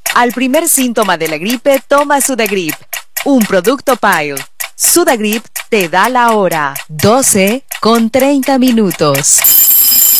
Al primer síntoma de la gripe, toma Sudagrip, un producto Pile. Sudagrip te da la hora, 12:30.